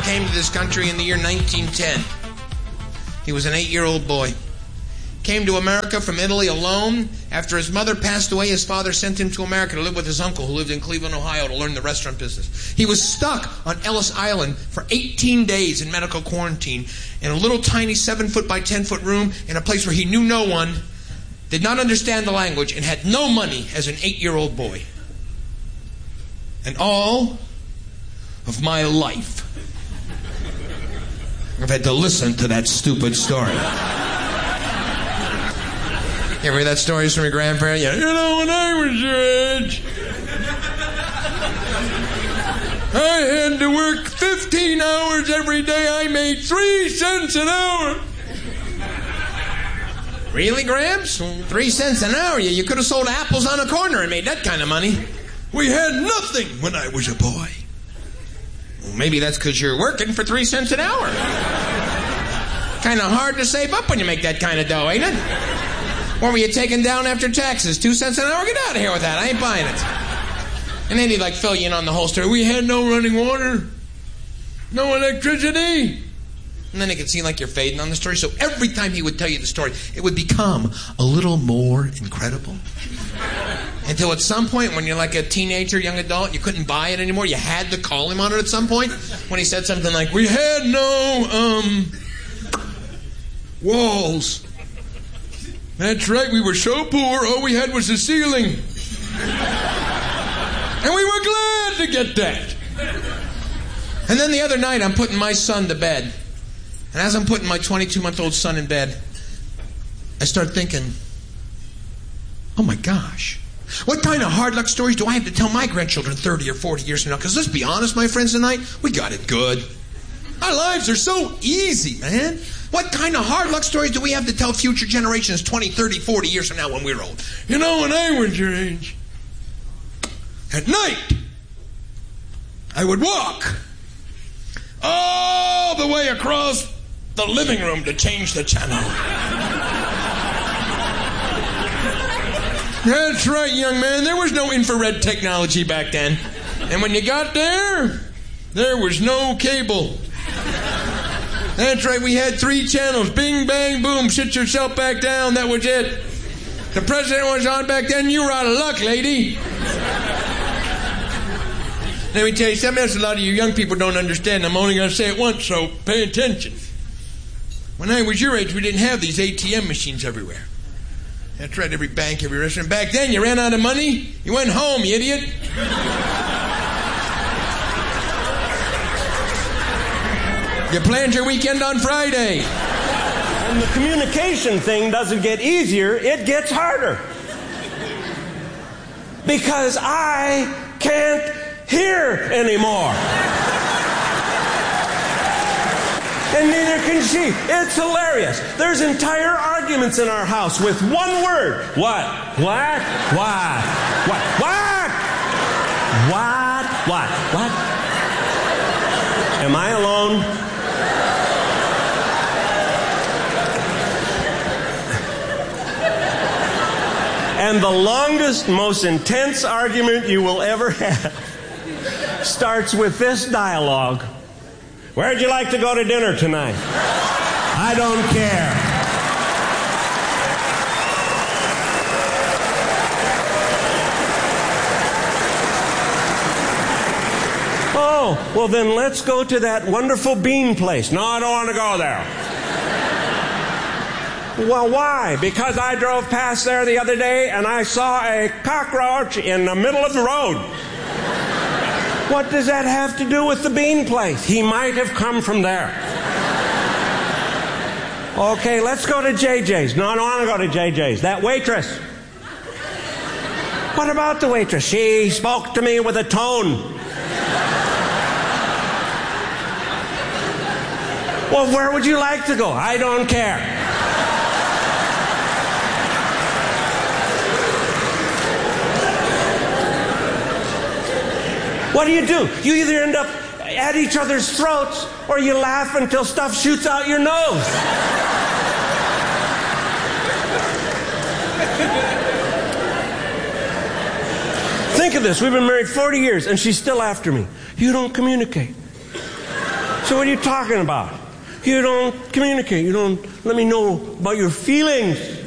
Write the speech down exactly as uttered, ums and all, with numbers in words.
came to this country in the year nineteen ten. He was an eight-year-old boy. Came to America from Italy alone. After his mother passed away, his father sent him to America to live with his uncle who lived in Cleveland, Ohio, to learn the restaurant business. He was stuck on Ellis Island for eighteen days in medical quarantine in a little tiny seven foot by ten foot room in a place where he knew no one, did not understand the language, and had no money as an eight-year-old boy. And all of my life, I've had to listen to that stupid story. You ever hear that stories from your grandparents? Yeah. You know, when I was your age, I had to work fifteen hours every day. I made three cents an hour. Really, Gramps? Three cents an hour? You could have sold apples on a corner and made that kind of money. We had nothing when I was a boy. Well, maybe that's because you're working for three cents an hour. Kind of hard to save up when you make that kind of dough, ain't it? What were you taking down after taxes? Two cents an hour? Get out of here with that. I ain't buying it. And then he'd like fill you in on the whole story. We had no running water. No electricity. And then it could seem like you're fading on the story. So every time he would tell you the story, it would become a little more incredible. Until at some point, when you're like a teenager, young adult, you couldn't buy it anymore. You had to call him on it at some point. When he said something like, we had no, um, walls. That's right, we were so poor, all we had was the ceiling. And we were glad to get that. And then the other night, I'm putting my son to bed. And as I'm putting my twenty-two-month-old son in bed, I start thinking, oh my gosh, what kind of hard luck stories do I have to tell my grandchildren thirty or forty years from now? Because let's be honest, my friends, tonight, we got it good. Our lives are so easy, man. What kind of hard luck stories do we have to tell future generations twenty, thirty, forty years from now when we're old? You know, when I was your age, at night, I would walk all the way across the living room to change the channel. That's right, young man. There was no infrared technology back then. And when you got there, there was no cable. That's right, we had three channels. Bing, bang, boom, sit yourself back down. That was it. The president was on back then. You were out of luck, lady. Let me tell you something else a lot of you young people don't understand. I'm only going to say it once, so pay attention. When I was your age, we didn't have these A T M machines everywhere. That's right, every bank, every restaurant. Back then, you ran out of money, you went home, you idiot. You planned your weekend on Friday. And the communication thing doesn't get easier, it gets harder. Because I can't hear anymore. And neither can she. It's hilarious. There's entire arguments in our house with one word. What? What? What? What? What? What? What? What? Am I alone? And the longest, most intense argument you will ever have starts with this dialogue. Where'd you like to go to dinner tonight? I don't care. Oh, well then let's go to that wonderful bean place. No, I don't want to go there. Well, why? Because I drove past there the other day and I saw a cockroach in the middle of the road. What does that have to do with the bean place? He might have come from there. Okay, let's go to J J's. No, I don't want to go to J J's. That waitress. What about the waitress? She spoke to me with a tone. Well, where would you like to go? I don't care. What do you do? You either end up at each other's throats or you laugh until stuff shoots out your nose. Think of this. We've been married forty years and she's still after me. You don't communicate. So what are you talking about? You don't communicate. You don't let me know about your feelings.